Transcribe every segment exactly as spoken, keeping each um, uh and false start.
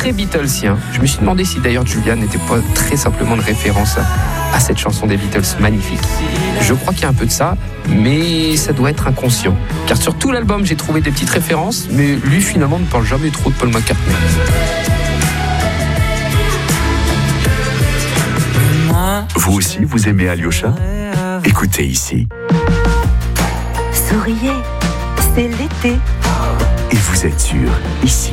très Beatlesien. Je me suis demandé si d'ailleurs Julia n'était pas très simplement une référence à cette chanson des Beatles magnifique. Je crois qu'il y a un peu de ça, mais ça doit être inconscient. Car sur tout l'album, j'ai trouvé des petites références, mais lui finalement ne parle jamais trop de Paul McCartney. Vous aussi, vous aimez Alyosha ? Écoutez ici. Souriez, c'est l'été. Et vous êtes sûr, ici.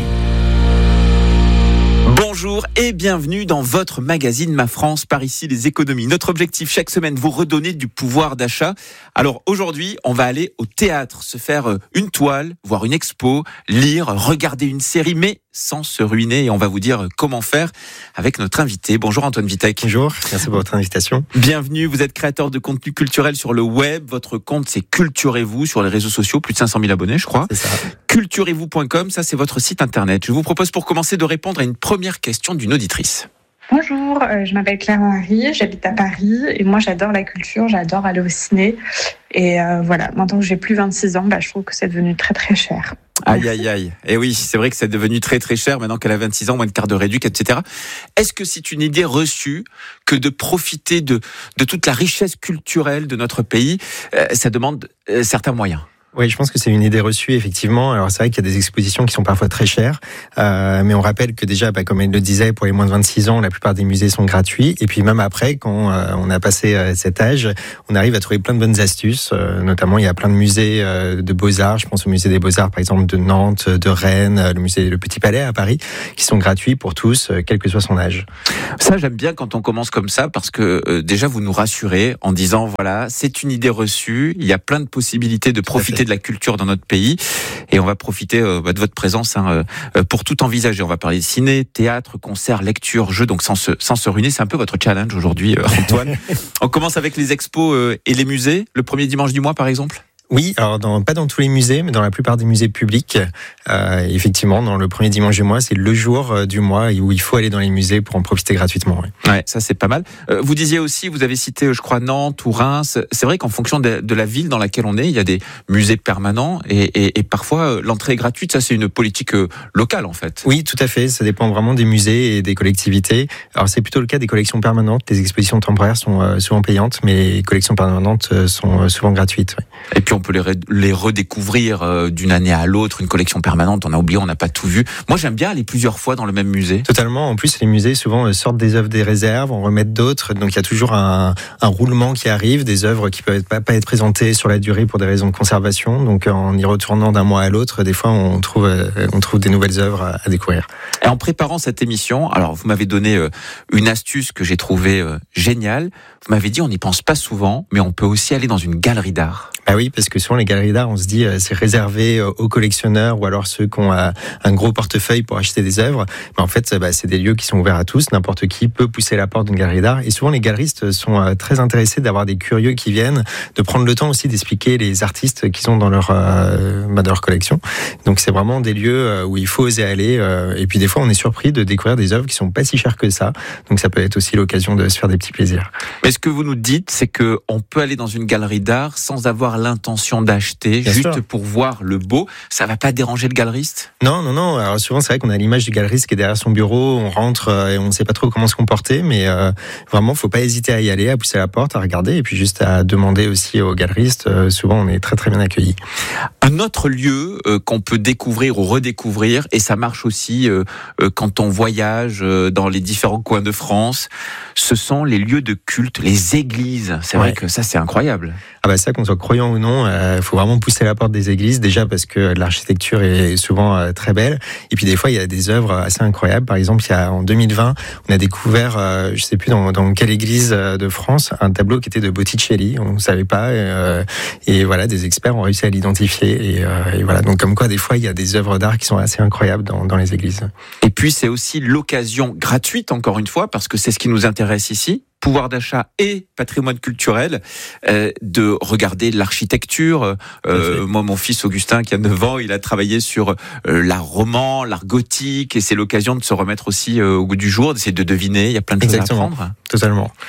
Bonjour et bienvenue dans votre magazine Ma France, par ici les économies. Notre objectif chaque semaine, vous redonner du pouvoir d'achat. Alors aujourd'hui, on va aller au théâtre, se faire une toile, voir une expo, lire, regarder une série, mais sans se ruiner. Et on va vous dire comment faire avec notre invité. Bonjour Antoine Vitek. Bonjour, merci pour votre invitation. Bienvenue, vous êtes créateur de contenu culturel sur le web. Votre compte c'est Culturez-vous sur les réseaux sociaux, plus de cinq cent mille abonnés je crois. C'est ça. Culturez-vous point com, ça c'est votre site internet. Je vous propose pour commencer de répondre à une première question d'une auditrice. Bonjour, euh, je m'appelle Claire-Marie, j'habite à Paris et moi j'adore la culture, j'adore aller au ciné. Et euh, voilà, maintenant que j'ai plus vingt-six ans, bah, je trouve que c'est devenu très très cher. Aïe aïe aïe. Et oui, c'est vrai que c'est devenu très très cher maintenant qu'elle a vingt-six ans, moins de carte de réduc, et cetera. Est-ce que c'est une idée reçue que de profiter de, de toute la richesse culturelle de notre pays, euh, ça demande euh, certains moyens? Oui, je pense que c'est une idée reçue, effectivement. Alors, c'est vrai qu'il y a des expositions qui sont parfois très chères, euh, mais on rappelle que déjà, bah, comme elle le disait, pour les moins de vingt-six ans, la plupart des musées sont gratuits. Et puis, même après, quand euh, on a passé euh, cet âge, on arrive à trouver plein de bonnes astuces. Euh, notamment, il y a plein de musées euh, de Beaux-Arts. Je pense au musée des Beaux-Arts, par exemple, de Nantes, de Rennes, le musée Le Petit Palais à Paris, qui sont gratuits pour tous, euh, quel que soit son âge. Ça, j'aime bien quand on commence comme ça, parce que euh, déjà, vous nous rassurez en disant, voilà, c'est une idée reçue. Il y a plein de possibilités de profiter de la culture dans notre pays et on va profiter euh, de votre présence hein, euh, pour tout envisager. On va parler de ciné, théâtre, concert, lecture, jeux, donc sans se, sans se ruiner. C'est un peu votre challenge aujourd'hui, euh, Antoine. On commence avec les expos euh, et les musées, le premier dimanche du mois par exemple. Oui, alors dans, pas dans tous les musées, mais dans la plupart des musées publics. Euh, effectivement, dans le premier dimanche du mois, c'est le jour euh, du mois où il faut aller dans les musées pour en profiter gratuitement. Oui. Ouais, ça c'est pas mal. Euh, vous disiez aussi, vous avez cité, je crois, Nantes ou Reims. C'est vrai qu'en fonction de, de la ville dans laquelle on est, il y a des musées permanents et, et, et parfois euh, l'entrée est gratuite. Ça, c'est une politique euh, locale en fait. Oui, tout à fait. Ça dépend vraiment des musées et des collectivités. Alors c'est plutôt le cas des collections permanentes. Les expositions temporaires sont euh, souvent payantes, mais les collections permanentes euh, sont euh, souvent gratuites. Oui. Et puis on peut les, les redécouvrir euh, d'une année à l'autre. Une collection permanente, on a oublié, on n'a pas tout vu. Moi, j'aime bien aller plusieurs fois dans le même musée. Totalement. En plus, les musées souvent sortent des œuvres des réserves, en remettent d'autres. Donc, il y a toujours un, un roulement qui arrive, des œuvres qui peuvent pas, pas être présentées sur la durée pour des raisons de conservation. Donc, en y retournant d'un mois à l'autre, des fois, on trouve, on trouve des nouvelles œuvres à, à découvrir. Et en préparant cette émission, alors vous m'avez donné euh, une astuce que j'ai trouvée euh, géniale. Vous m'avez dit, on n'y pense pas souvent, mais on peut aussi aller dans une galerie d'art. Bah oui, parce que souvent les galeries d'art, on se dit euh, c'est réservé euh, aux collectionneurs ou alors ceux qui ont euh, un gros portefeuille pour acheter des œuvres. Mais en fait, bah, c'est des lieux qui sont ouverts à tous. N'importe qui peut pousser la porte d'une galerie d'art. Et souvent, les galeristes sont euh, très intéressés d'avoir des curieux qui viennent, de prendre le temps aussi d'expliquer les artistes qu'ils ont dans leur, euh, bah, dans leur collection. Donc, c'est vraiment des lieux euh, où il faut oser aller. Euh, et puis, des fois, on est surpris de découvrir des œuvres qui sont pas si chères que ça. Donc, ça peut être aussi l'occasion de se faire des petits plaisirs. Mais ce que vous nous dites, c'est que on peut aller dans une galerie d'art sans avoir l'intention d'acheter, Bien juste sûr. pour voir le beau. Ça va pas déranger le galeriste? Non, non, non. Alors souvent, c'est vrai qu'on a l'image du galeriste qui est derrière son bureau. On rentre euh, et on ne sait pas trop comment se comporter, mais euh, vraiment, faut pas hésiter à y aller, à pousser la porte, à regarder, et puis juste à demander aussi aux galeristes. Euh, souvent, on est très très bien accueillis. Un autre lieu euh, qu'on peut découvrir ou redécouvrir, et ça marche aussi euh, euh, quand on voyage euh, dans les différents coins de France, ce sont les lieux de culte, les églises. C'est Ouais. vrai que ça, c'est incroyable. Ah bah ça, qu'on soit croyant ou non, il euh, faut vraiment pousser la porte des églises, déjà parce que l'architecture est souvent euh, très belle, et puis des fois il y a des œuvres assez incroyables. Par exemple, il y a en deux mille vingt, on a découvert, euh, je sais plus dans, dans quelle église de France, un tableau qui était de Botticelli. On ne savait pas, euh, et voilà, des experts ont réussi à l'identifier, et, euh, et voilà. Donc comme quoi, des fois il y a des œuvres d'art qui sont assez incroyables dans, dans les églises. Et puis, c'est aussi l'occasion gratuite, encore une fois, parce que c'est ce qui nous intéresse ici, pouvoir d'achat et patrimoine culturel, euh, de regarder l'architecture. Euh, moi, mon fils Augustin, qui a neuf ans, il a travaillé sur euh, l'art roman, l'art gothique, et c'est l'occasion de se remettre aussi euh, au goût du jour, d'essayer de deviner. Il y a plein de choses Exactement. à apprendre. Totalement.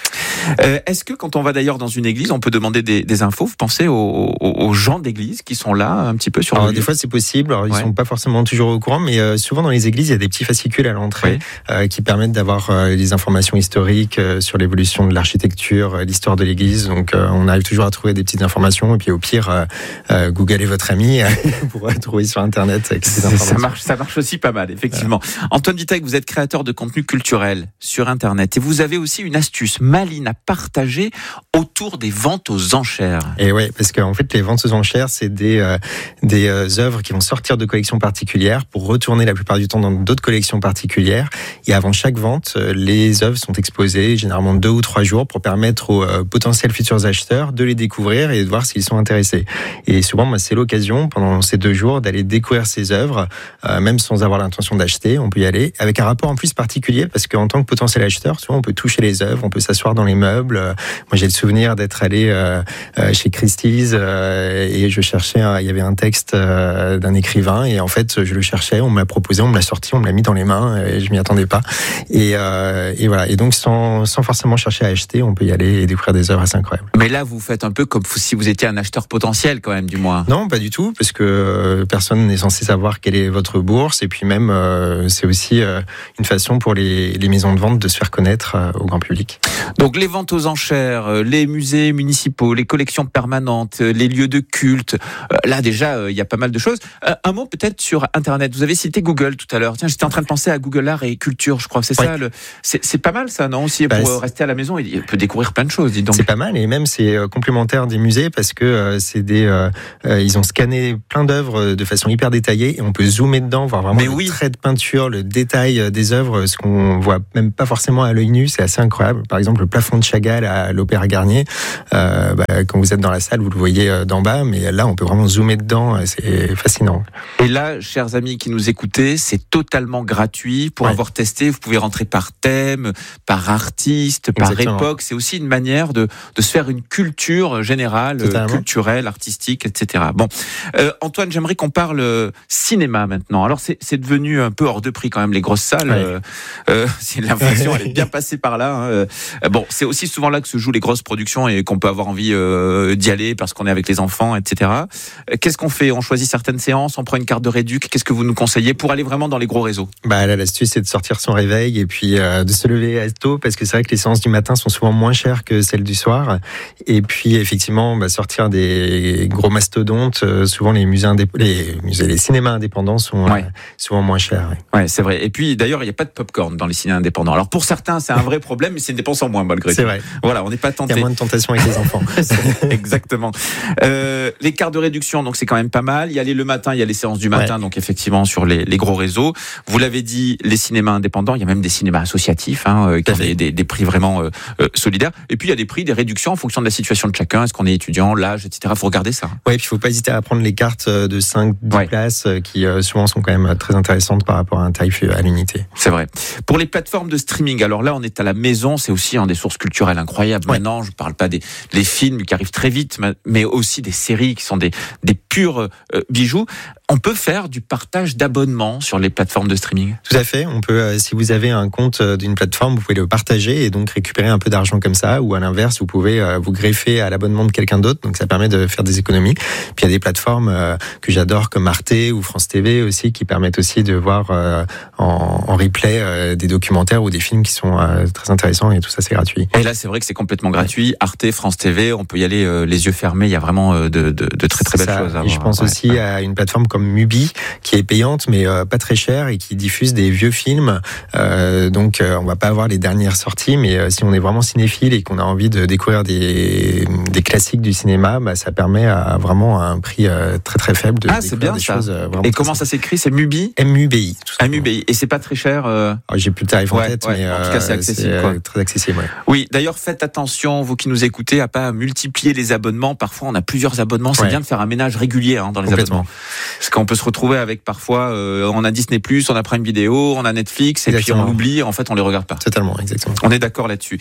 Euh, est-ce que quand on va d'ailleurs dans une église, on peut demander des, des infos? Vous pensez aux, aux, aux gens d'église qui sont là un petit peu sur Alors, le lieu? des fois c'est possible, alors ils Ouais. sont pas forcément toujours au courant, mais euh, souvent dans les églises il y a des petits fascicules à l'entrée Oui. euh, qui permettent d'avoir euh, des informations historiques euh, sur l'évolution de l'architecture, euh, l'histoire de l'église, donc euh, on arrive toujours à trouver des petites informations, et puis au pire euh, euh, Google est votre ami pour trouver sur internet avec ces informations. Ça marche, ça marche aussi pas mal, effectivement. Voilà. Antoine Vitech, vous êtes créateur de contenu culturel sur internet et vous avez aussi une astuce maline à partager autour des ventes aux enchères. Et ouais, parce qu'en fait, les ventes aux enchères, c'est des euh, des euh, œuvres qui vont sortir de collections particulières pour retourner la plupart du temps dans d'autres collections particulières. Et avant chaque vente, euh, les œuvres sont exposées généralement deux ou trois jours pour permettre aux euh, potentiels futurs acheteurs de les découvrir et de voir s'ils sont intéressés. Et souvent, moi, c'est l'occasion pendant ces deux jours d'aller découvrir ces œuvres, euh, même sans avoir l'intention d'acheter. On peut y aller avec un rapport en plus particulier parce qu'en tant que potentiel acheteur, souvent on peut toucher les œuvres, on peut s'asseoir dans les meubles. Euh, moi, j'ai le souvenir d'être allé euh, euh, chez Christie's euh, et je cherchais, un, il y avait un texte euh, d'un écrivain et en fait, je le cherchais, on me l'a proposé, on me l'a sorti, on me l'a mis dans les mains et je m'y attendais pas. Et, euh, et voilà. Et donc, sans, sans forcément chercher à acheter, on peut y aller et découvrir des œuvres assez incroyables. Mais là, vous faites un peu comme si vous étiez un acheteur potentiel, quand même, du moins. Non, pas du tout, parce que euh, personne n'est censé savoir quelle est votre bourse. Et puis même, euh, c'est aussi euh, une façon pour les, les maisons de vente de se faire connaître euh, au grand public. Donc les ventes aux enchères, les musées municipaux, les collections permanentes, les lieux de culte. Euh, là déjà, il euh, y a pas mal de choses. Euh, un mot peut-être sur Internet. Vous avez cité Google tout à l'heure. Tiens, j'étais en train de penser à Google Art et Culture, je crois. C'est ouais. ça. Le... C'est, c'est pas mal ça, non? Aussi bah, pour euh, rester à la maison, il peut découvrir plein de choses. Dis donc. C'est pas mal et même c'est euh, complémentaire des musées parce que euh, c'est des, euh, euh, ils ont scanné plein d'œuvres de façon hyper détaillée et on peut zoomer dedans, voir vraiment Mais le oui. trait de peinture, le détail des œuvres, ce qu'on voit même pas forcément à l'œil nu. C'est assez incroyable. Par exemple, le plafond de Chagall à l'Opéra Garnier, euh, bah, quand vous êtes dans la salle, vous le voyez d'en bas, mais là, on peut vraiment zoomer dedans. C'est fascinant. Et là, chers amis qui nous écoutez, c'est totalement gratuit. Pour ouais. avoir testé, vous pouvez rentrer par thème, par artiste, Exactement. par époque. C'est aussi une manière de, de se faire une culture générale, Totalement. culturelle, artistique, et cetera. Bon, euh, Antoine, j'aimerais qu'on parle cinéma maintenant. Alors, c'est, c'est devenu un peu hors de prix quand même, les grosses salles. Ouais. Euh, euh, c'est l'inflation, elle est bien passée par là. Hein. Euh, bon, c'est aussi souvent là que se jouent les grosses productions et qu'on peut avoir envie euh, d'y aller parce qu'on est avec les enfants, et cetera. Qu'est-ce qu'on fait? On choisit certaines séances, on prend une carte de réduc. Qu'est-ce que vous nous conseillez pour aller vraiment dans les gros réseaux? Bah là, l'astuce, c'est de sortir son réveil et puis euh, de se lever tôt parce que c'est vrai que les séances du matin sont souvent moins chères que celles du soir. Et puis effectivement, bah, sortir des gros mastodontes. Euh, souvent, les musées, indép- les musées, les cinémas indépendants sont ouais. euh, souvent moins chers. Ouais. ouais, c'est vrai. Et puis d'ailleurs, il n'y a pas de popcorn dans les cinémas indépendants. Alors pour certains, c'est un vrai problème, mais c'est une dépense en moins malgré tout. C'est vrai. Voilà, on n'est pas tenté. Il y a moins de tentation avec les enfants. Exactement. Euh, les cartes de réduction, donc c'est quand même pas mal. Il y a les le matin, il y a les séances du matin, ouais. donc effectivement sur les, les gros réseaux. Vous l'avez dit, les cinémas indépendants, il y a même des cinémas associatifs hein, euh, qui ont des, des, des prix vraiment euh, euh, solidaires. Et puis il y a des prix, des réductions en fonction de la situation de chacun. Est-ce qu'on est étudiant, l'âge, et cetera. Il faut regarder ça. Oui, puis il ne faut pas hésiter à prendre les cartes de cinq dix ouais. places qui euh, souvent sont quand même très intéressantes par rapport à un tarif à l'unité. C'est vrai. Pour les plateformes de streaming, alors là on est à la maison, c'est aussi hein, des sources culturelles incroyables. Ouais. Maintenant, je ne parle pas des les films qui arrivent très vite, mais aussi des séries qui sont des, des purs euh, bijoux. On peut faire du partage d'abonnements sur les plateformes de streaming. Tout à fait. On peut, euh, si vous avez un compte d'une plateforme, vous pouvez le partager et donc récupérer un peu d'argent comme ça. Ou à l'inverse, vous pouvez euh, vous greffer à l'abonnement de quelqu'un d'autre. Donc ça permet de faire des économies. Puis il y a des plateformes euh, que j'adore comme Arte ou France T V aussi qui permettent aussi de voir euh, en, en replay euh, des documentaires ou des films qui sont euh, très intéressants et tout ça c'est gratuit. Et là c'est vrai que c'est complètement gratuit. Ouais. Arte, France T V, on peut y aller euh, les yeux fermés. Il y a vraiment euh, de, de, de très très belles ça. choses à voir. Et je pense ouais. aussi à une plateforme comme Mubi qui est payante mais euh, pas très chère et qui diffuse des vieux films. Euh, donc euh, on va pas avoir les dernières sorties, mais euh, si on est vraiment cinéphile et qu'on a envie de découvrir des, des classiques du cinéma, bah, ça permet à vraiment à un prix euh, très très faible de ah, découvrir c'est bien, des ça. choses. Euh, et comment ça s'écrit? C'est Mubi? M U B I. M U B I. Et c'est pas très cher euh... oh, j'ai plus le tarif ouais, en tête, ouais. mais en tout cas c'est accessible. C'est, quoi. Très accessible. Ouais. Oui. D'ailleurs, faites attention, vous qui nous écoutez, à pas multiplier les abonnements. Parfois, on a plusieurs abonnements. C'est ouais. bien de faire un ménage régulier hein, dans les abonnements. Parce qu'on peut se retrouver avec parfois, euh, on a Disney plus, on a Prime Video, on a Netflix, exactement. Et puis on l'oublie. En fait, on les regarde pas. Totalement, exactement. On est d'accord là-dessus.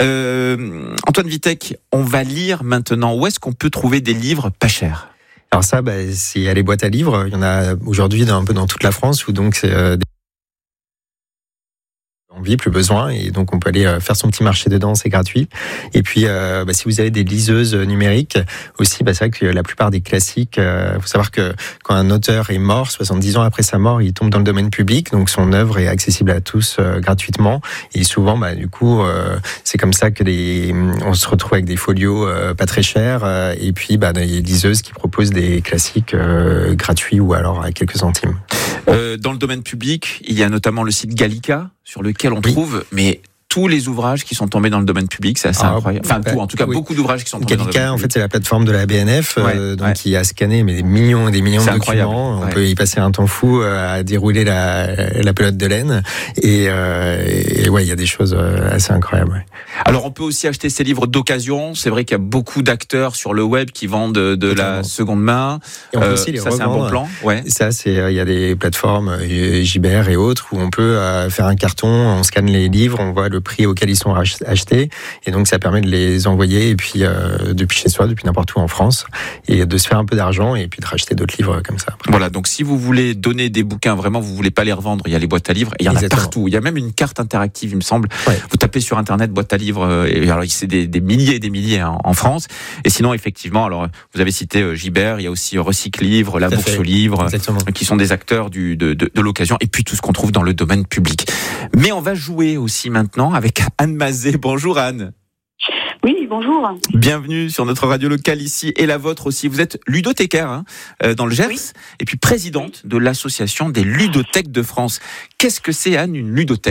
Euh, Antoine Vitech, on va lire maintenant. Où est-ce qu'on peut trouver des livres pas chers? Alors ça, bah, c'est à les boîtes à livres. Il y en a aujourd'hui dans, un peu dans toute la France où donc c'est euh, envie, plus besoin, et donc on peut aller faire son petit marché dedans, c'est gratuit. Et puis euh, bah, si vous avez des liseuses numériques aussi, bah, c'est vrai que la plupart des classiques, il euh, faut savoir que quand un auteur est mort, soixante-dix ans après sa mort, il tombe dans le domaine public, donc son œuvre est accessible à tous euh, gratuitement, et souvent bah, du coup euh, c'est comme ça que les, on se retrouve avec des folios euh, pas très chers, euh, et puis bah, des liseuses qui proposent des classiques euh, gratuits ou alors à quelques centimes. Euh, dans le domaine public, il y a notamment le site Gallica, sur lequel on oui. trouve mais tous les ouvrages qui sont tombés dans le domaine public, c'est assez ah, incroyable. Enfin, bah, tout, en tout cas, oui. beaucoup d'ouvrages qui sont tombés Gallica, dans le domaine public. En fait, c'est la plateforme de la B N F, ouais, euh, donc ouais. qui a scanné mais des millions et des millions c'est de documents. Ouais. On peut y passer un temps fou à dérouler la, la pelote de laine. Et, euh, et ouais, il y a des choses assez incroyables. Ouais. Alors, on peut aussi acheter ces livres d'occasion. C'est vrai qu'il y a beaucoup d'acteurs sur le web qui vendent de, de la seconde main. Et on peut euh, aussi les ça, revendre. C'est un bon plan. Ouais. Ça, c'est il y a des plateformes J B R et autres où on peut euh, faire un carton, on scanne les livres, on voit le prix auquel ils sont achetés, et donc ça permet de les envoyer et puis euh, depuis chez soi, depuis n'importe où en France, et de se faire un peu d'argent et puis de racheter d'autres livres comme ça. Après. Voilà, donc si vous voulez donner des bouquins, vraiment vous voulez pas les revendre, il y a les boîtes à livres, et il y en Exactement. a partout. Il y a même une carte interactive, il me semble. Ouais. Vous tapez sur internet boîte à livres, et alors c'est des, des milliers et des milliers hein, en France. Et sinon effectivement, alors vous avez cité J B R, il y a aussi Recycle Livre, la Bourse aux livres, Exactement. qui sont des acteurs du, de, de, de l'occasion, et puis tout ce qu'on trouve dans le domaine public. Mais on va jouer aussi maintenant avec Anne Mazet. Bonjour Anne. Oui, bonjour. Bienvenue sur notre radio locale ici et la vôtre aussi. Vous êtes ludothécaire hein, dans le Gers oui. et puis présidente de l'association des ludothèques de France. Qu'est-ce que c'est Anne, une ludothèque ?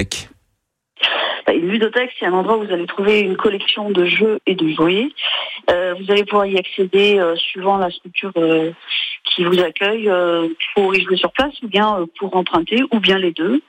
Une ludothèque, c'est un endroit où vous allez trouver une collection de jeux et de jouets. Euh, vous allez pouvoir y accéder euh, suivant la structure euh, qui vous accueille euh, pour y jouer sur place ou bien euh, pour emprunter ou bien les deux.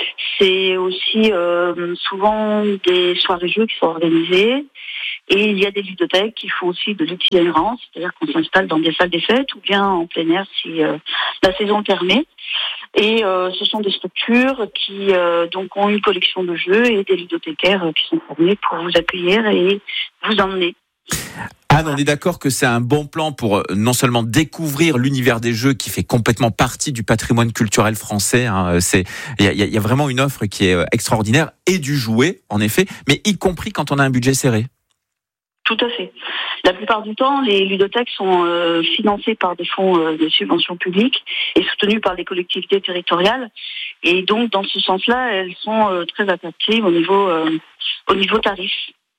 C'est aussi euh, souvent des soirées jeux qui sont organisées. Et il y a des ludothèques qui font aussi de l'itinérance, c'est-à-dire qu'on s'installe dans des salles des fêtes ou bien en plein air si euh, la saison le permet. Et euh, ce sont des structures qui euh, donc ont une collection de jeux et des ludothécaires euh, qui sont formés pour vous accueillir et vous emmener. Anne, on est d'accord que c'est un bon plan pour non seulement découvrir l'univers des jeux qui fait complètement partie du patrimoine culturel français. Hein, c'est il y a, y a vraiment une offre qui est extraordinaire et du jouet en effet, mais y compris quand on a un budget serré. Tout à fait. La plupart du temps, les ludothèques sont euh, financées par des fonds euh, de subventions publiques et soutenues par les collectivités territoriales. Et donc, dans ce sens-là, elles sont euh, très attractives au niveau, euh, au niveau tarif.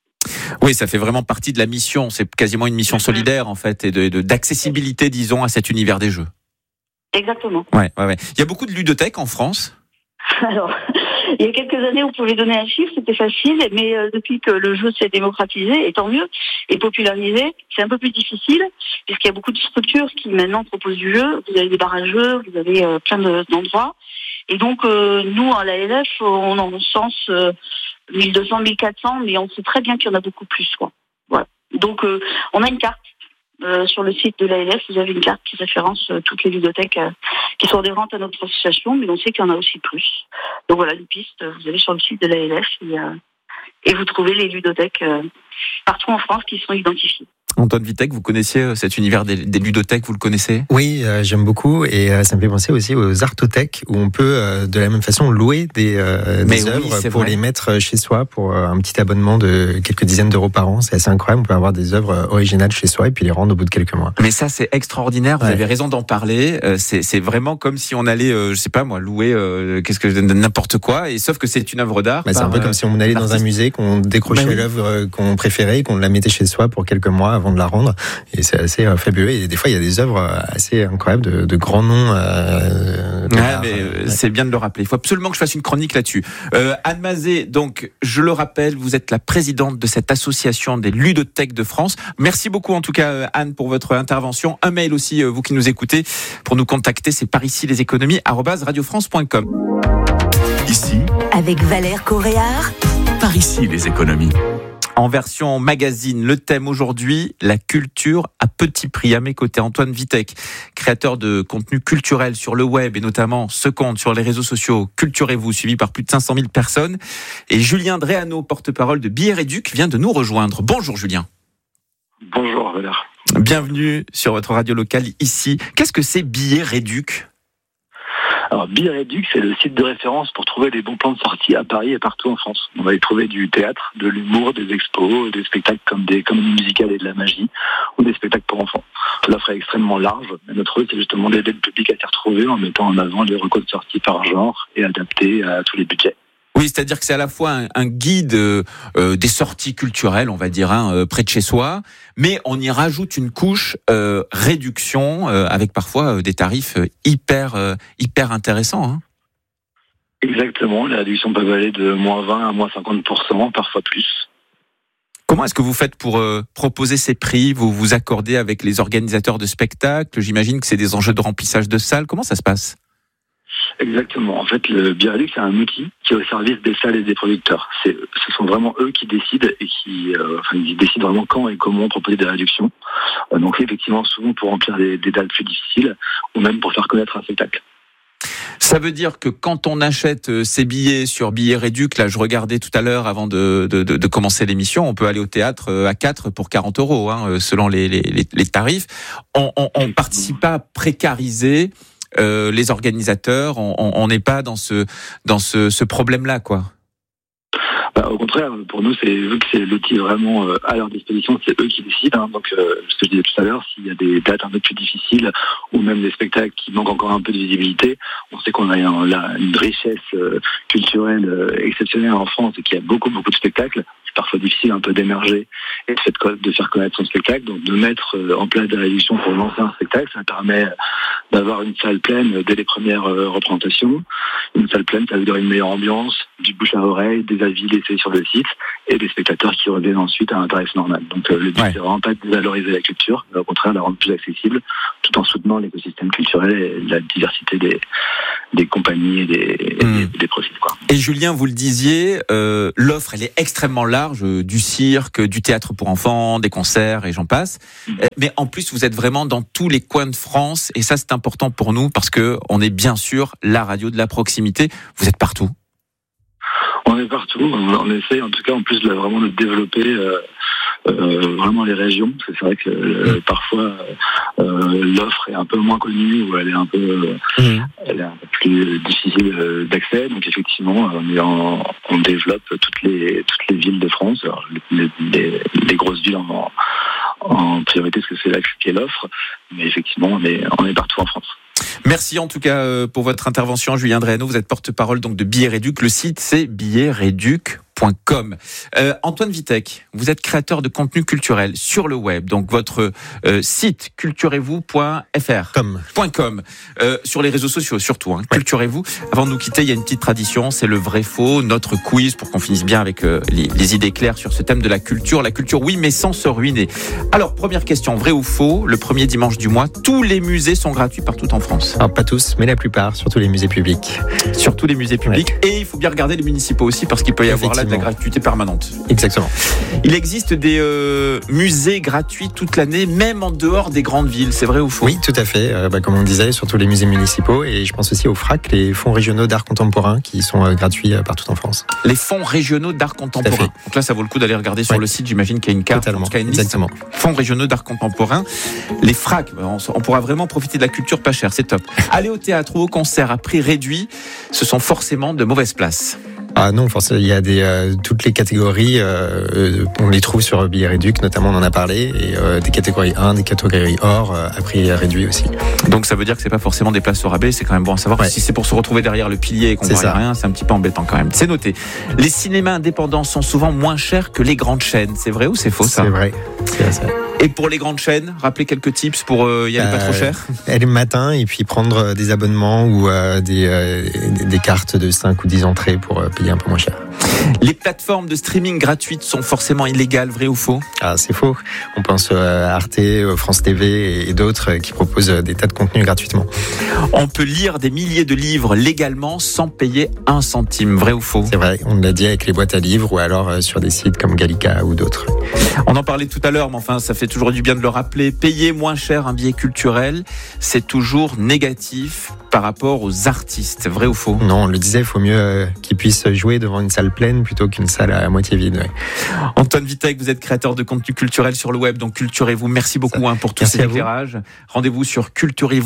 Oui, ça fait vraiment partie de la mission. C'est quasiment une mission solidaire, en fait, et de, de, d'accessibilité, disons, à cet univers des jeux. Exactement. Ouais, ouais, ouais. Il y a beaucoup de ludothèques en France ? Alors, il y a quelques années, on pouvait donner un chiffre, c'était facile, mais euh, depuis que le jeu s'est démocratisé, et tant mieux, et popularisé, c'est un peu plus difficile, puisqu'il y a beaucoup de structures qui maintenant proposent du jeu. Vous avez des bars à jeux, vous avez euh, plein de, d'endroits. Et donc, euh, nous, à l'A L F, on en recense euh, mille deux cents, mille quatre cents, mais on sait très bien qu'il y en a beaucoup plus, quoi. Voilà. Donc, euh, on a une carte. Euh, sur le site de l'A L F, vous avez une carte qui référence euh, toutes les ludothèques euh, qui sont adhérentes à notre association, mais on sait qu'il y en a aussi plus. Donc voilà, une piste, vous allez sur le site de l'A L F et, euh, et vous trouvez les ludothèques euh, partout en France qui sont identifiées. Antoine Vitek, vous connaissiez cet univers des, des ludothèques, vous le connaissez ? Oui, euh, j'aime beaucoup et euh, ça me fait penser aussi aux artothèques où on peut euh, de la même façon louer des, euh, des oui, œuvres pour vrai. les mettre chez soi pour euh, un petit abonnement de quelques dizaines d'euros par an. C'est assez incroyable, on peut avoir des œuvres originales chez soi et puis les rendre au bout de quelques mois. Mais ça c'est extraordinaire, vous ouais. avez raison d'en parler. Euh, c'est, c'est vraiment comme si on allait, euh, je sais pas moi, louer euh, qu'est-ce que n'importe quoi, et sauf que c'est une œuvre d'art. Bah, c'est un peu euh, comme si on allait dans un musée, qu'on décrochait bah, oui. l'œuvre qu'on préférait et qu'on la mettait chez soi pour quelques mois avant de la rendre. Et c'est assez euh, fabuleux. Et des fois, il y a des œuvres assez incroyables de, de grands noms. Euh, de ouais, mais euh, ouais. c'est bien de le rappeler. Il faut absolument que je fasse une chronique là-dessus. Euh, Anne Mazet, donc, je le rappelle, vous êtes la présidente de cette association des ludothèques de France. Merci beaucoup, en tout cas, Anne, pour votre intervention. Un mail aussi, vous qui nous écoutez, pour nous contacter, c'est par ici les économies arobase radio france point com. Ici, avec Valère Coréard. Par ici les économies. En version magazine, le thème aujourd'hui, la culture à petit prix. À mes côtés, Antoine Vitek, créateur de contenu culturel sur le web et notamment ce compte sur les réseaux sociaux Culturez-vous, suivi par plus de cinq cent mille personnes. Et Julien Dréano, porte-parole de Billets Réduc, vient de nous rejoindre. Bonjour Julien. Bonjour Valère. Bienvenue sur votre radio locale ici. Qu'est-ce que c'est Billets Réduc ? Alors, Billets Réduc, c'est le site de référence pour trouver des bons plans de sortie à Paris et partout en France. On va y trouver du théâtre, de l'humour, des expos, des spectacles comme des comédies musicales et de la magie, ou des spectacles pour enfants. L'offre est extrêmement large. Et notre rôle, c'est justement d'aider le public à s'y retrouver en mettant en avant les recos de sortie par genre et adaptés à tous les budgets. Oui, c'est-à-dire que c'est à la fois un, un guide euh, des sorties culturelles, on va dire, hein, euh, près de chez soi, mais on y rajoute une couche euh, réduction euh, avec parfois euh, des tarifs hyper euh, hyper intéressants. Hein. Exactement, les réductions peuvent aller de moins vingt à moins cinquante pour cent, parfois plus. Comment est-ce que vous faites pour euh, proposer ces prix ? Vous vous accordez avec les organisateurs de spectacles ? J'imagine que c'est des enjeux de remplissage de salles. Comment ça se passe ? Exactement. En fait, le Billets Réduc, c'est un outil qui est au service des salles et des producteurs. C'est, ce sont vraiment eux qui décident et qui, euh, enfin, ils décident vraiment quand et comment proposer des réductions. Euh, donc, effectivement, souvent pour remplir des, des dates plus difficiles ou même pour faire connaître un spectacle. Ça veut dire que quand on achète ces billets sur Billets Réduc, là je regardais tout à l'heure avant de, de, de commencer l'émission, on peut aller au théâtre à quatre pour quarante euros, hein, selon les, les, les tarifs. On ne participe pas à précariser euh, les organisateurs, on n'est pas dans ce, dans ce, ce problème-là, quoi. Bah, au contraire, pour nous, c'est vu que c'est l'outil vraiment euh, à leur disposition, c'est eux qui décident. Hein, donc, euh, ce que je disais tout à l'heure, s'il y a des dates un peu plus difficiles ou même des spectacles qui manquent encore un peu de visibilité, on sait qu'on a un, là, une richesse euh, culturelle euh, exceptionnelle en France et qu'il y a beaucoup, beaucoup de spectacles. C'est parfois difficile un peu d'émerger et de, fait, de faire connaître son spectacle. Donc, de mettre euh, en place des réductions pour lancer un spectacle, ça permet d'avoir une salle pleine dès les premières euh, représentations. Une salle pleine, ça veut dire une meilleure ambiance, du bouche à oreille, des avis laissés sur le site et des spectateurs qui reviennent ensuite à un tarif normal. Donc euh, le but, ouais. c'est vraiment pas de dévaloriser la culture, mais au contraire de la rendre plus accessible tout en soutenant l'écosystème culturel et la diversité des, des compagnies et des, mmh. et des, des profils, quoi. Et Julien, vous le disiez, euh, l'offre elle est extrêmement large, euh, du cirque, du théâtre pour enfants, des concerts et j'en passe. Mmh. Euh, mais en plus, vous êtes vraiment dans tous les coins de France et ça c'est important pour nous parce que on est bien sûr la radio de la proximité. Vous êtes partout. On est partout, on essaie en tout cas en plus de vraiment de développer euh, euh, vraiment les régions, parce que c'est vrai que euh, parfois euh, l'offre est un peu moins connue ou elle est un peu, mmh. elle est un peu plus difficile d'accès. Donc effectivement, on, est en, on développe toutes les toutes les villes de France, alors, les, les, les grosses villes en, en priorité parce que c'est là qu'est l'offre, mais effectivement on est on est partout en France. Merci en tout cas pour votre intervention, Julien Dréano. Vous êtes porte-parole donc de Billets Réduc. Le site c'est billets réduc point com. Euh, Antoine Vitek, vous êtes créateur de contenu culturel sur le web. Donc votre euh, site culturez-vous point f r. Com. .com. Euh, sur les réseaux sociaux surtout. Hein. Ouais. Culturez-vous. Avant de nous quitter, il y a une petite tradition, c'est le vrai-faux, notre quiz pour qu'on finisse bien avec euh, les, les idées claires sur ce thème de la culture. La culture, oui, mais sans se ruiner. Alors, première question, vrai ou faux ? Le premier dimanche du mois, tous les musées sont gratuits partout en France. Alors, pas tous, mais la plupart, surtout les musées publics. Surtout les musées publics. Ouais. Et il faut bien regarder les municipaux aussi parce qu'il peut y avoir là de la gratuité permanente. Exactement. Il existe des euh, musées gratuits toute l'année, même en dehors des grandes villes. C'est vrai ou faux ? Oui, tout à fait. Euh, bah, comme on disait, surtout les musées municipaux. Et je pense aussi aux F R A C, les fonds régionaux d'art contemporain, qui sont euh, gratuits euh, partout en France. Les fonds régionaux d'art contemporain. Donc là, ça vaut le coup d'aller regarder sur ouais. le site. J'imagine qu'il y a une carte. Totalement. En tout cas, une Exactement. Liste. Fonds régionaux d'art contemporain. Les F R A C, on, on pourra vraiment profiter de la culture pas chère. C'est top. Aller au théâtre ou au concert à prix réduit, ce sont forcément de mauvaises places. Ah non, forcément, il y a des euh, toutes les catégories, euh, on les trouve sur Billets Réduc, notamment on en a parlé, et euh, des catégories un, des catégories or, euh, à prix réduit aussi. Donc ça veut dire que c'est pas forcément des places au rabais, c'est quand même bon à savoir. Ouais. Si c'est pour se retrouver derrière le pilier et qu'on voit rien, c'est un petit peu embêtant quand même. C'est noté. Les cinémas indépendants sont souvent moins chers que les grandes chaînes. C'est vrai ou c'est faux ça ? C'est vrai. C'est vrai. Et pour les grandes chaînes, rappelez quelques tips pour euh, y aller euh, pas trop cher. Aller le matin et puis prendre des abonnements ou euh, des, euh, des cartes de cinq ou dix entrées pour euh, payer un peu moins cher. Les plateformes de streaming gratuites sont forcément illégales, vrai ou faux ? Ah, c'est faux. On pense à Arte, France T V et d'autres qui proposent des tas de contenus gratuitement. On peut lire des milliers de livres légalement sans payer un centime, vrai ou faux ? C'est vrai, on l'a dit avec les boîtes à livres ou alors sur des sites comme Gallica ou d'autres. On en parlait tout à l'heure, mais enfin, ça fait toujours du bien de le rappeler. Payer moins cher un billet culturel, c'est toujours négatif par rapport aux artistes, vrai ou faux ? Non, on le disait, il faut mieux euh, qu'ils puissent jouer devant une salle pleine plutôt qu'une salle à moitié vide. Ouais. Antoine Vitek, vous êtes créateur de contenu culturel sur le web, donc culturez-vous. Merci beaucoup hein, pour tous ces éclairages. Rendez-vous sur culturez-vous.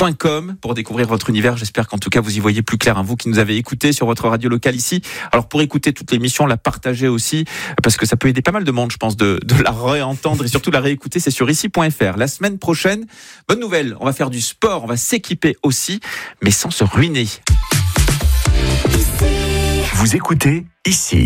point com pour découvrir votre univers. J'espère qu'en tout cas vous y voyez plus clair, hein, vous qui nous avez écoutés sur votre radio locale ici. Alors pour écouter toute l'émission, la partager aussi, parce que ça peut aider pas mal de monde, je pense, de, de la réentendre et surtout la réécouter. C'est sur ici point f r. La semaine prochaine, bonne nouvelle, on va faire du sport, on va s'équiper aussi, mais sans se ruiner. Vous écoutez ici.